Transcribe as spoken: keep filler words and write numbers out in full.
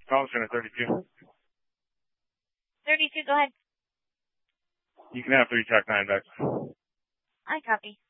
Call center thirty-two. thirty-two, go ahead. You can have three Tac nine back. I copy.